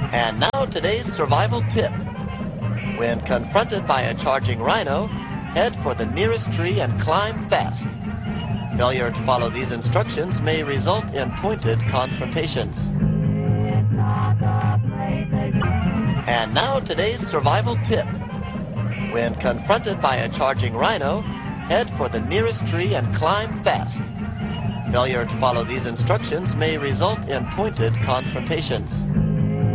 And now today's survival tip. When confronted by a charging rhino, head for the nearest tree and climb fast. Failure to follow these instructions may result in pointed confrontations. And now today's survival tip. When confronted by a charging rhino, head for the nearest tree and climb fast. Failure to follow these instructions may result in pointed confrontations.